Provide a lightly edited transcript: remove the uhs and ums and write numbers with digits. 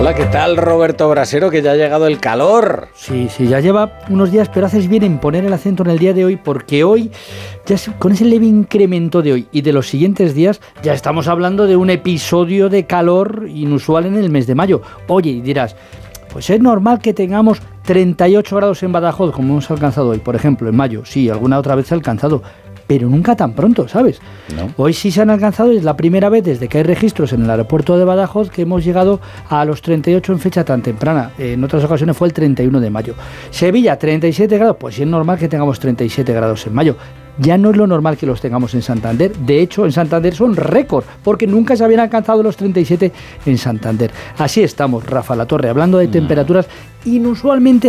Hola, ¿qué tal, Roberto Brasero? Que ya ha llegado el calor. Sí, ya lleva unos días, pero haces bien en poner el acento en el día de hoy, porque hoy, con ese leve incremento de hoy y de los siguientes días, ya estamos hablando de un episodio de calor inusual en el mes de mayo. Oye, y dirás, pues es normal que tengamos 38 grados en Badajoz, como hemos alcanzado hoy, por ejemplo, en mayo. Sí, alguna otra vez se ha alcanzado, pero nunca tan pronto, ¿sabes? No. Hoy sí se han alcanzado, es la primera vez desde que hay registros en el aeropuerto de Badajoz que hemos llegado a los 38 en fecha tan temprana. En otras ocasiones fue el 31 de mayo. Sevilla, 37 grados, pues sí es normal que tengamos 37 grados en mayo. Ya no es lo normal que los tengamos en Santander. De hecho, en Santander son récord, porque nunca se habían alcanzado los 37 en Santander. Así estamos, Rafa La Torre, hablando de temperaturas inusualmente